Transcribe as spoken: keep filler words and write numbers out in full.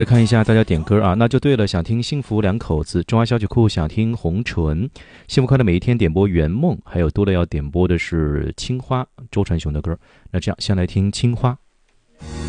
看一下大家点歌啊，那就对了，想听幸福两口子，中华小曲库想听红唇，幸福快乐每一天点播圆梦，还有多了要点播的是青花，周传雄的歌。那这样先来听青花。